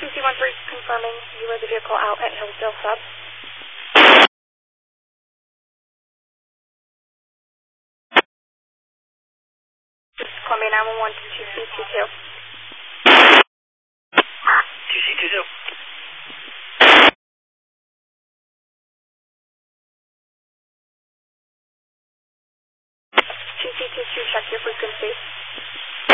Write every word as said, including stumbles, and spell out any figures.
two C one three confirming you were the vehicle out at Hillsdale Sub. This is Columbia nine one one to two C two two. two C two two. two C two two, check your frequency.